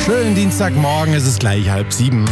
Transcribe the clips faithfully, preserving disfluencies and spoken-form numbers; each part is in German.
Schönen Dienstagmorgen, es ist gleich halb sieben.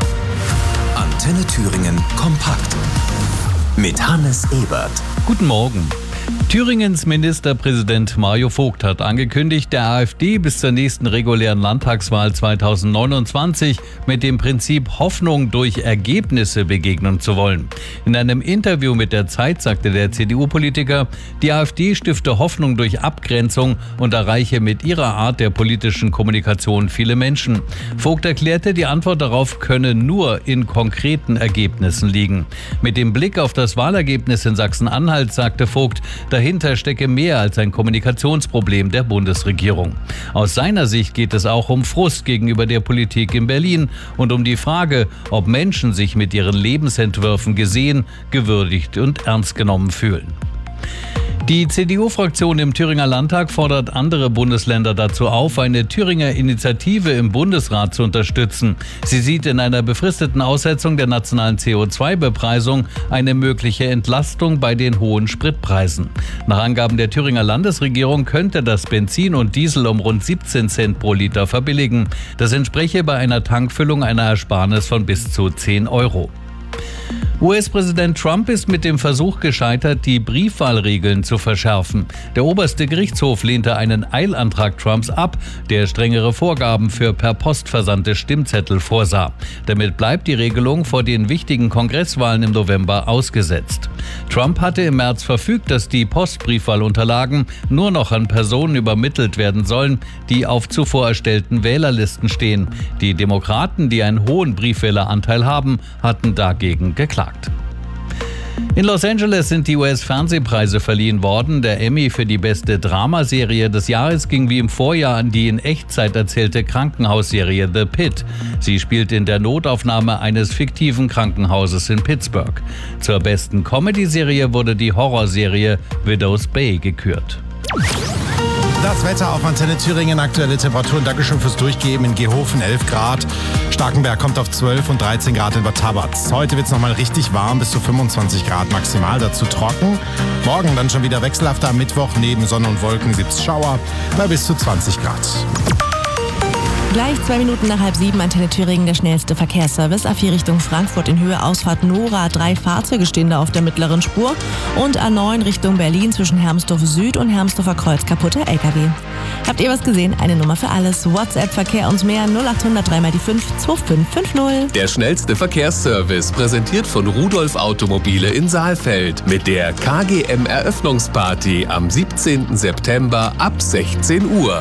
Antenne Thüringen kompakt mit Hannes Ebert. Guten Morgen. Thüringens Ministerpräsident Mario Vogt hat angekündigt, der AfD bis zur nächsten regulären Landtagswahl zweitausendneunundzwanzig mit dem Prinzip Hoffnung durch Ergebnisse begegnen zu wollen. In einem Interview mit der Zeit sagte der C D U-Politiker, die AfD stifte Hoffnung durch Abgrenzung und erreiche mit ihrer Art der politischen Kommunikation viele Menschen. Vogt erklärte, die Antwort darauf könne nur in konkreten Ergebnissen liegen. Mit dem Blick auf das Wahlergebnis in Sachsen-Anhalt sagte Vogt, dahinter stecke mehr als ein Kommunikationsproblem der Bundesregierung. Aus seiner Sicht geht es auch um Frust gegenüber der Politik in Berlin und um die Frage, ob Menschen sich mit ihren Lebensentwürfen gesehen, gewürdigt und ernst genommen fühlen. Die C D U-Fraktion im Thüringer Landtag fordert andere Bundesländer dazu auf, eine Thüringer Initiative im Bundesrat zu unterstützen. Sie sieht in einer befristeten Aussetzung der nationalen C O zwei Bepreisung eine mögliche Entlastung bei den hohen Spritpreisen. Nach Angaben der Thüringer Landesregierung könnte das Benzin und Diesel um rund siebzehn Cent pro Liter verbilligen. Das entspräche bei einer Tankfüllung einer Ersparnis von bis zu zehn Euro. U S-Präsident Trump ist mit dem Versuch gescheitert, die Briefwahlregeln zu verschärfen. Der oberste Gerichtshof lehnte einen Eilantrag Trumps ab, der strengere Vorgaben für per Post versandte Stimmzettel vorsah. Damit bleibt die Regelung vor den wichtigen Kongresswahlen im November ausgesetzt. Trump hatte im März verfügt, dass die Postbriefwahlunterlagen nur noch an Personen übermittelt werden sollen, die auf zuvor erstellten Wählerlisten stehen. Die Demokraten, die einen hohen Briefwähleranteil haben, hatten dagegen geklagt. In Los Angeles sind die U S-Fernsehpreise verliehen worden. Der Emmy für die beste Dramaserie des Jahres ging wie im Vorjahr an die in Echtzeit erzählte Krankenhausserie The Pit. Sie spielt in der Notaufnahme eines fiktiven Krankenhauses in Pittsburgh. Zur besten Comedy-Serie wurde die Horrorserie Widow's Bay gekürt. Das Wetter auf Antenne Thüringen, aktuelle Temperaturen, Dankeschön fürs Durchgeben. In Gehofen elf Grad, Starkenberg kommt auf zwölf und dreizehn Grad in Bad Tabatz. Heute wird es nochmal richtig warm, bis zu fünfundzwanzig Grad maximal, dazu trocken. Morgen dann schon wieder wechselhafter, am Mittwoch neben Sonne und Wolken gibt es Schauer bei bis zu zwanzig Grad. Gleich zwei Minuten nach halb sieben, Antenne Thüringen, der schnellste Verkehrsservice. A vier Richtung Frankfurt in Höhe Ausfahrt Nora. Drei Fahrzeuge stehen da auf der mittleren Spur. Und A neun Richtung Berlin zwischen Hermsdorf Süd und Hermsdorfer Kreuz kaputter L K W. Habt ihr was gesehen? Eine Nummer für alles. WhatsApp, Verkehr und mehr null acht hundert drei mal die fünf zwei fünf fünf null. Der schnellste Verkehrsservice, präsentiert von Rudolf Automobile in Saalfeld. Mit der K G M Eröffnungsparty am siebzehnten September ab sechzehn Uhr.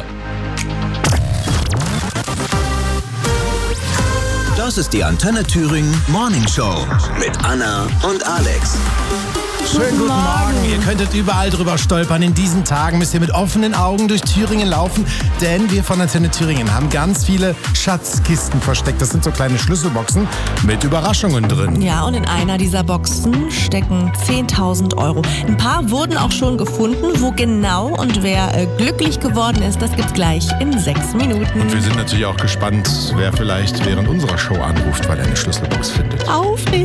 Das ist die Antenne Thüringen Morning Show mit Anna und Alex. Schönen guten Morgen. Ihr könntet überall drüber stolpern. In diesen Tagen müsst ihr mit offenen Augen durch Thüringen laufen, denn wir von Antenne Thüringen haben ganz viele Schatzkisten versteckt. Das sind so kleine Schlüsselboxen mit Überraschungen drin. Ja, und in einer dieser Boxen stecken zehntausend Euro. Ein paar wurden auch schon gefunden. Wo genau und wer äh, glücklich geworden ist, das gibt's gleich in sechs Minuten. Und wir sind natürlich auch gespannt, wer vielleicht während unserer Show anruft, weil er eine Schlüsselbox findet. Aufregend.